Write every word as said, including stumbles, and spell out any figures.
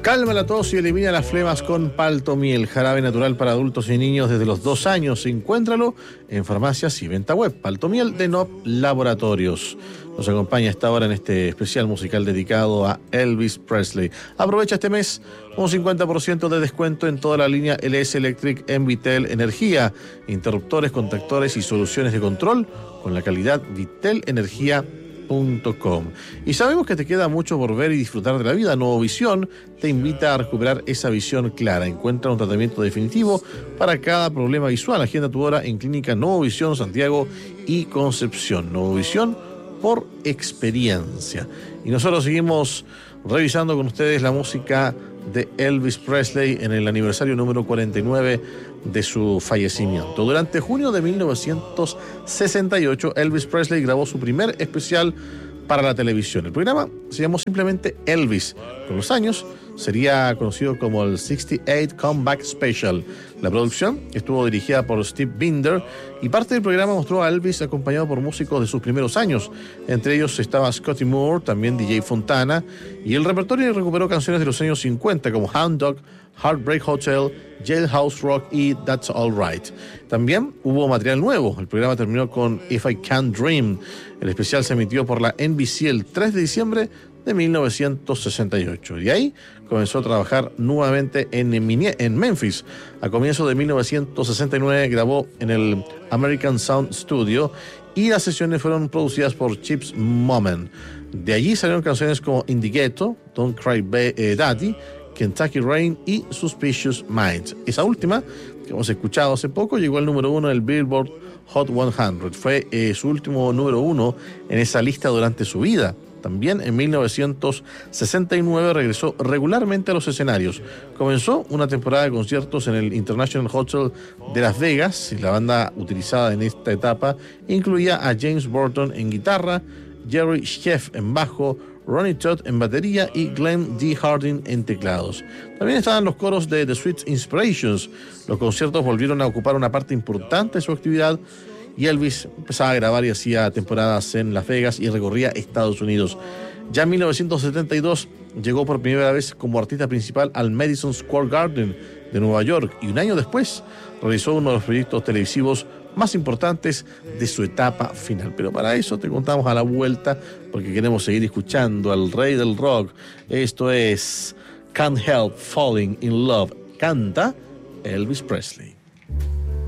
Calma la tos y elimina las flemas con Paltomiel, jarabe natural para adultos y niños desde los dos años. Encuéntralo en farmacias y venta web. Paltomiel de Nop Laboratorios. Nos acompaña esta hora en este especial musical dedicado a Elvis Presley. Aprovecha este mes un cincuenta por ciento de descuento en toda la línea L S Electric en Vitel Energía. Interruptores, contactores y soluciones de control con la calidad Vitel Energía punto com. Y sabemos que te queda mucho por ver y disfrutar de la vida. Nuevo Visión te invita a recuperar esa visión clara. Encuentra un tratamiento definitivo para cada problema visual. Agenda tu hora en Clínica Nuevo Visión Santiago y Concepción. Nuevo Visión por experiencia. Y nosotros seguimos revisando con ustedes la música de Elvis Presley en el aniversario número cuarenta y nueve de su fallecimiento. Durante junio de mil novecientos sesenta y ocho, Elvis Presley grabó su primer especial para la televisión. El programa se llamó simplemente Elvis. Con los años sería conocido como el sesenta y ocho Comeback Special. La producción estuvo dirigida por Steve Binder y parte del programa mostró a Elvis acompañado por músicos de sus primeros años. Entre ellos estaba Scotty Moore, también D J Fontana, y el repertorio recuperó canciones de los años cincuenta como Hound Dog, Heartbreak Hotel, Jailhouse Rock y That's Alright. También hubo material nuevo. El programa terminó con If I Can't Dream. El especial se emitió por la N B C el tres de diciembre de mil novecientos sesenta y ocho. Y ahí comenzó a trabajar nuevamente en, en Memphis. A comienzos de mil novecientos sesenta y nueve grabó en el American Sound Studio y las sesiones fueron producidas por Chips Moman. De allí salieron canciones como In the Ghetto, Don't Cry Ba- eh, Daddy, Kentucky Rain y Suspicious Minds. Esa última, que hemos escuchado hace poco, llegó al número uno del Billboard Hot cien. Fue eh, su último número uno en esa lista durante su vida. También en mil novecientos sesenta y nueve regresó regularmente a los escenarios. Comenzó una temporada de conciertos en el International Hotel de Las Vegas y la banda utilizada en esta etapa incluía a James Burton en guitarra, Jerry Scheff en bajo, Ronnie Todd en batería y Glenn D. Harding en teclados. También estaban los coros de The Sweet Inspirations. Los conciertos volvieron a ocupar una parte importante de su actividad y Elvis empezaba a grabar y hacía temporadas en Las Vegas y recorría Estados Unidos. Ya en mil novecientos setenta y dos llegó por primera vez como artista principal al Madison Square Garden de Nueva York y un año después realizó uno de los proyectos televisivos más importantes de su etapa final. Pero para eso te contamos a la vuelta porque queremos seguir escuchando al rey del rock. Esto es Can't Help Falling in Love. Canta Elvis Presley.